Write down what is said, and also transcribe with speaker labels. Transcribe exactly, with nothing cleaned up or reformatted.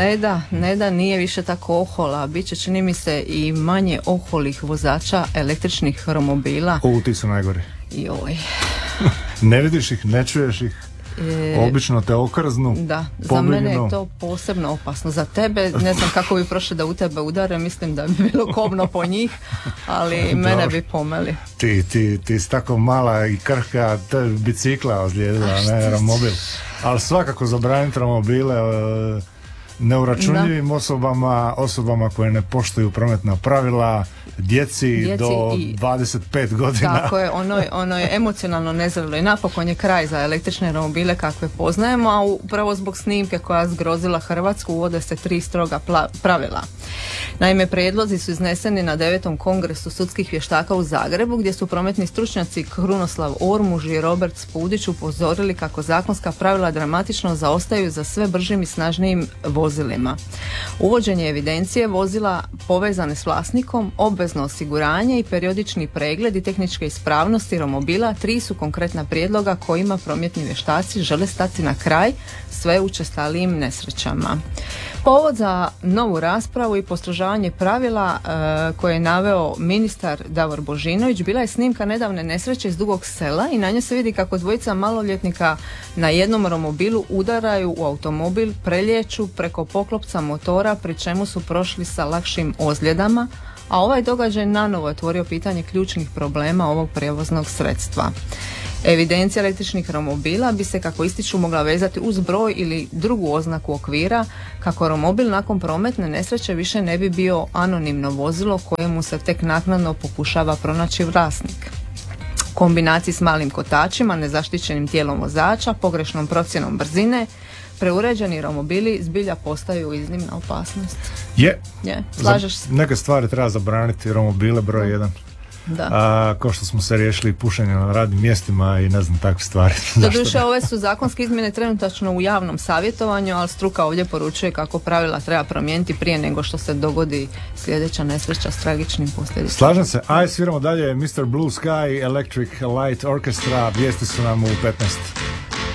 Speaker 1: Ne da, ne da, nije više tako ohola. Biće, čini mi se, i manje oholih vozača električnih romobila.
Speaker 2: U, ti su najgori.
Speaker 1: Joj.
Speaker 2: Ne vidiš ih, ne čuješ ih. E, Obično te okrznu.
Speaker 1: Da, za
Speaker 2: pobegnu.
Speaker 1: mene je to posebno opasno. Za tebe, ne znam kako bi prošli da u tebe udare, mislim da bi bilo kobno po njih, ali mene bi pomeli.
Speaker 2: Ti, ti, ti si tako mala i krhka, te bicikla ozlijedila, ne romobil. Ali svakako zabraniti romobile e, neuračunljivim da. osobama, osobama koje ne poštuju prometna pravila, djeci, djeci do i, dvadeset pet godina.
Speaker 1: Tako je, ono, ono je emocionalno nezrelo i napokon je kraj za električne romobile kakve poznajemo, a upravo zbog snimke koja zgrozila Hrvatsku uvode se tri stroga pla- pravila. Naime, prijedlozi su izneseni na devetom kongresu sudskih vještaka u Zagrebu, gdje su prometni stručnjaci Krunoslav Ormuž i Robert Spudić upozorili kako zakonska pravila dramatično zaostaju za sve bržim i snažnijim vozilima. Uvođenje evidencije vozila povezane s vlasnikom, obvezno osiguranje i periodični pregled i tehničke ispravnosti romobila tri su konkretna prijedloga kojima prometni vještaci žele stati na kraj sve učestalijim nesrećama. Povod za novu raspravu i postrožavanje pravila e, koje je naveo ministar Davor Božinović bila je snimka nedavne nesreće iz Dugog Sela i na njoj se vidi kako dvojica maloljetnika na jednom romobilu udaraju u automobil, preliječu preko poklopca motora, pri čemu su prošli sa lakšim ozljedama, a ovaj događaj nanovo je otvorio pitanje ključnih problema ovog prijevoznog sredstva. Evidencija električnih romobila bi se, kako ističu, mogla vezati uz broj ili drugu oznaku okvira, kako romobil nakon prometne nesreće više ne bi bio anonimno vozilo kojemu se tek naknadno pokušava pronaći vlasnik. U kombinaciji s malim kotačima, nezaštićenim tijelom vozača, pogrešnom procjenom brzine, preuređeni romobili zbilja postaju iznimna opasnost.
Speaker 2: Je,
Speaker 1: je. Slažeš se?
Speaker 2: Neke stvari treba zabraniti, romobile broj jedan.
Speaker 1: Da.
Speaker 2: A, kao što smo se riješili pušenja na radnim mjestima i ne znam takve stvari.
Speaker 1: Doduše, ove su zakonske izmjene trenutačno u javnom savjetovanju, ali struka ovdje poručuje kako pravila treba promijeniti prije nego što se dogodi sljedeća nesreća s tragičnim posljedicama.
Speaker 2: Slažem se. Aj, sviramo dalje. mister Blue Sky, Electric Light Orchestra, vijesti su nam u petnaest.